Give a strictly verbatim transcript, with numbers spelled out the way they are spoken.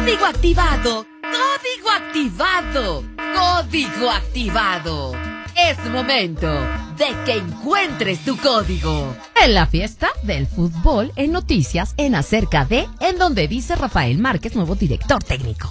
Código activado. Código activado. Código activado. Es momento de que encuentres tu código. En la fiesta del fútbol, en noticias, en acerca de, en donde dice Rafael Márquez, nuevo director técnico.